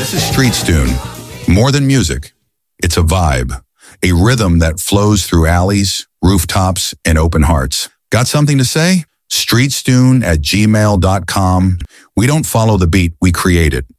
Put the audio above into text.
This is Street Tune. More than music, it's a vibe, a rhythm that flows through alleys, rooftops, and open hearts. Got something to say? StreetStune@gmail.com. We don't follow the beat, we create it.